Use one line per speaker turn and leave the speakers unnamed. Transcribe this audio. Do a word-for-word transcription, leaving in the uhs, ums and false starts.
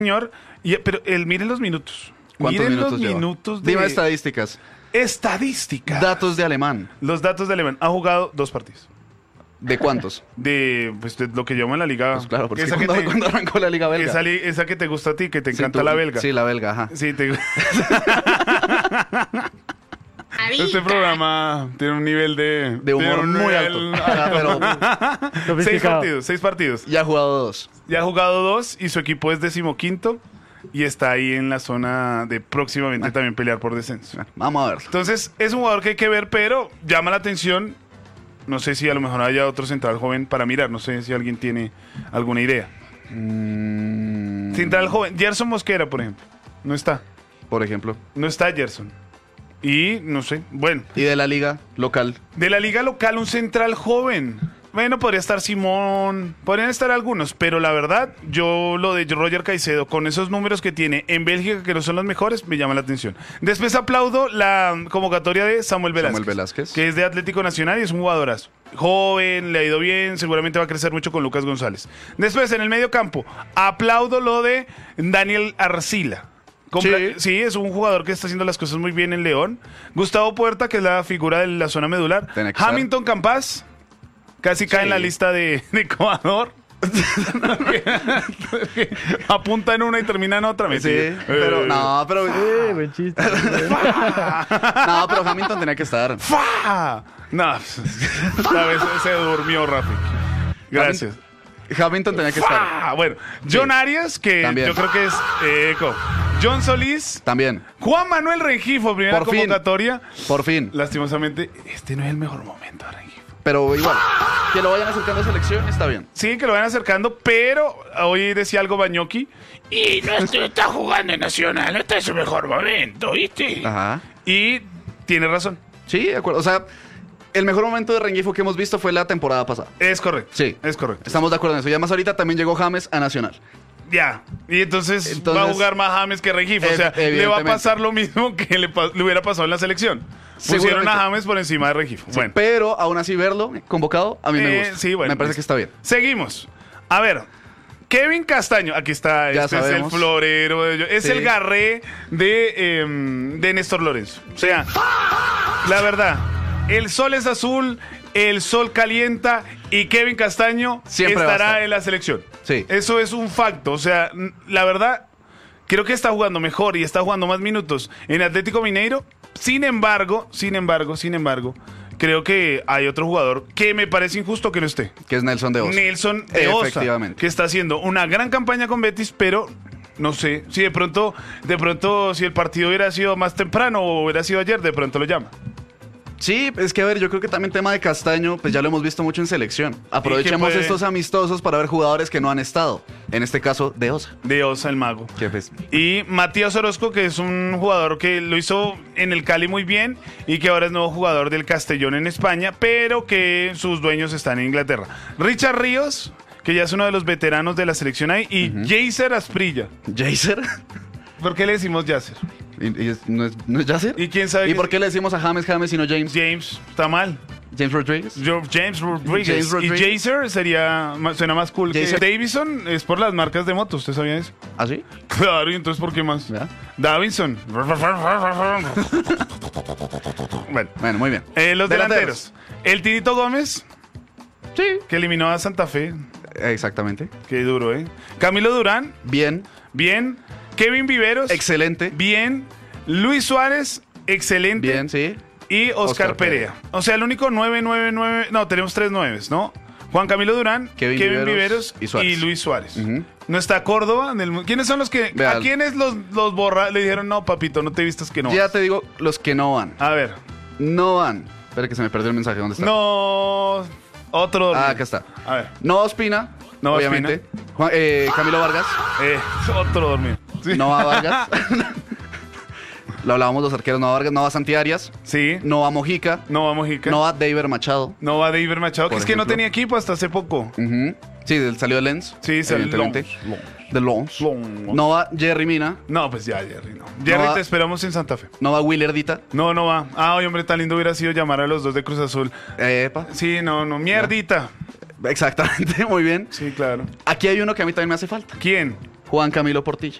señor. Y, pero el, miren los minutos.
¿Cuántos
miren
minutos
los
lleva?
minutos de...
Dime estadísticas.
Estadísticas.
Datos de Alemán.
Los datos de Alemán. Ha jugado dos partidos.
¿De cuántos?
De, pues, de lo que llamo en la liga.
Pues claro, porque
esa
cuando,
que te-
cuando arrancó la Liga Belga.
Esa, li- esa que te gusta a ti, que te
Sí,
encanta
tú-
la belga.
Sí, la belga, ajá.
Sí, te... Este programa tiene un nivel de...
De humor
tiene un
muy
nivel
alto. Ajá, pero
Seis
Sofisticado.
partidos, seis partidos.
ya ha jugado dos.
Ya ha jugado dos y su equipo es decimoquinto y está ahí en la zona de próximamente también pelear por descenso.
Bueno, vamos a verlo.
Entonces, es un jugador que hay que ver, pero llama la atención. No sé si a lo mejor haya otro central joven para mirar. No sé si alguien tiene alguna idea.
Mm,
Central joven. Gerson Mosquera, por ejemplo. No está.
por ejemplo.
No está Gerson. Y no sé. Bueno.
Y de la liga local.
De la liga local, un central joven. Bueno, podría estar Simón, podrían estar algunos, pero la verdad, yo lo de Roger Caicedo, con esos números que tiene en Bélgica, que no son los mejores, me llama la atención. Después aplaudo la convocatoria de Samuel Velázquez,
Samuel Velázquez.
que es de Atlético Nacional y es un jugadorazo. Joven, le ha ido bien, seguramente va a crecer mucho con Lucas González. Después, en el medio campo, aplaudo lo de Daniel Arcila. Compla-
Sí.
sí, es un jugador que está haciendo las cosas muy bien en León. Gustavo Puerta, que es la figura de la zona medular.
Tiene que estar.
Hamilton Campas, casi cae
Sí.
en la lista de, de Ecuador. Apunta en una y termina en otra. me
Sí,
sigue.
pero
Eh,
no, pero
Eh, buen chiste.
no, pero Hamilton tenía que estar.
¡Fa! No, esta vez se durmió Rafi. Gracias.
Hamilton tenía que estar.
¡Fa! Bueno, John
Sí.
Arias, que
También.
yo creo que es eh, eco. John Solís.
También.
Juan Manuel Rengifo, primera
Por fin.
convocatoria.
Por fin.
Lastimosamente, este no es el mejor momento de Rengifo.
Pero igual, que lo vayan acercando a selección está bien.
Sí, que lo vayan acercando, pero hoy decía algo Bañoki. Y no est- está jugando en Nacional, no está en su mejor momento, ¿viste?
Ajá.
Y tiene razón,
Sí, de acuerdo. O sea, el mejor momento de Rengifo que hemos visto fue la temporada pasada.
es correcto.
Sí.
Es correcto.
Estamos de acuerdo en eso. Y además ahorita también llegó James a Nacional.
Ya. Y entonces,
Entonces,
va a jugar más James que Rengifo. O sea,
ev-
le va a
evidentemente.
pasar lo mismo que le, pa- le hubiera pasado en la selección. Pusieron
Seguramente.
a James por encima de Rengifo.
Sí,
Bueno.
pero aún así verlo convocado, a mí me
Eh,
gusta.
sí, bueno,
me parece
listo.
que está bien.
Seguimos. A ver, Kevin Castaño, aquí está,
Ya
este es el
sabemos.
florero, de- es
Sí.
el garré de, em, de Néstor Lorenzo. O sea, la verdad, el sol es azul, el sol calienta y Kevin Castaño
Siempre va a
estará
estar.
en la selección.
Sí.
Eso es un facto. O sea, n- la verdad, creo que está jugando mejor y está jugando más minutos en Atlético Mineiro. Sin embargo, sin embargo, sin embargo, creo que hay otro jugador que me parece injusto que no esté.
Que es Nelson de Osa.
Nelson de Osa,
Efectivamente.
que está haciendo una gran campaña con Betis, pero no sé, si de pronto, de pronto, si el partido hubiera sido más temprano o hubiera sido ayer, de pronto lo llama.
Sí, es que a ver, yo creo que también tema de Castaño, pues ya lo hemos visto mucho en selección. Aprovechemos
puede-
estos amistosos para ver jugadores que no han estado. En este caso, de Osa.
De Osa, el mago.
Que pues,
Y Matías Orozco, que es un jugador que lo hizo en el Cali muy bien y que ahora es nuevo jugador del Castellón en España, pero que sus dueños están en Inglaterra. Richard Ríos, que ya es uno de los veteranos de la selección ahí, y Jaser Asprilla.
¿Jaser?
¿Por qué le decimos Jaser?
¿Y- y es- ¿No es, no es Jaser?
¿Y quién sabe
¿Y
qué-
por qué le decimos a James James y no James?
James, está mal.
James Rodriguez.
Yo- James Rodriguez.
James
Y
Rodriguez.
Jaser sería, ma- suena más cool.
Jaser.
Que Davison es por las marcas de motos, ¿usted sabía eso?
¿Ah, sí?
Claro, y entonces ¿por qué más?
¿Ya?
Davinson. Bueno,
Bueno, muy bien.
eh, los
Delanteros.
delanteros. El Tirito Gómez,
Sí.
que eliminó a Santa Fe.
Exactamente.
Qué duro, ¿eh? Camilo Durán,
Bien.
bien. Kevin Viveros,
Excelente.
bien. Luis Suárez, excelente.
Bien, sí.
Y Oscar,
Oscar
Perea.
Perea.
O sea, el único nueve nueve nueve. No, tenemos tres nueves, ¿no? Juan Camilo Durán, Kevin,
Kevin
Viveros,
Viveros y Suárez.
Luis Suárez.
Ujú.
No está Córdoba. En el- ¿Quiénes son los que.?
Vea.
¿A quiénes los, los borra? Le dijeron, no, papito, no te vistas que no.
Ya
vas"?
te digo los que no van.
A ver.
No van. Espera que se me perdió el mensaje. ¿Dónde está?
No. Otro. dormido.
Ah, acá está.
A ver.
No Ospina.
No
obviamente. Juan- eh, Camilo Vargas.
Eh, otro dormido. Sí.
No va Vargas. Lo hablábamos los arqueros. No va Vargas. No va Santi Arias.
Sí.
No va Mojica.
No va Mojica.
No va David Machado.
No va David Machado, que
Por
es que no
ejemplo.
tenía equipo hasta hace poco.
Ujú. Sí, del- salió de Lens.
Sí, salió
evidentemente.
Lons,
De Lons.
Lons.
No va Jerry Mina.
No, pues ya, Jerry, no. Jerry,
va-
te esperamos en Santa Fe.
No va Willerdita.
No, no va. Ah, oye, hombre, tan lindo hubiera sido llamar a los dos de Cruz Azul.
Epa.
Sí, no, no, mierdita.
Exactamente, muy bien.
Sí, claro.
Aquí hay uno que a mí también me hace falta.
¿Quién?
Juan Camilo Portilla.